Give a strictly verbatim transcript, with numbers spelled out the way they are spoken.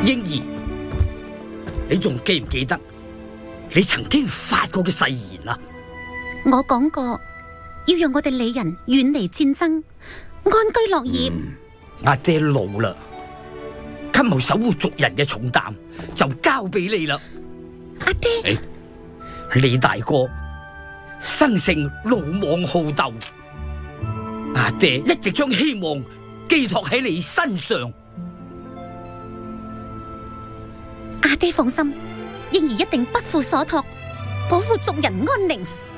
嬰兒，你仲記唔記得你曾經發過嘅誓言啊？ 我講過要讓我哋李人遠離戰爭，安居樂業。 嗯、阿爹老啦，今後守護族人嘅重擔就交俾你啦。 阿爹， 哎，李大哥生性魯莽好鬥，阿爹一直將希望寄託喺你身上。 阿爹放心，嬰兒一定不負所託，保護族人安寧。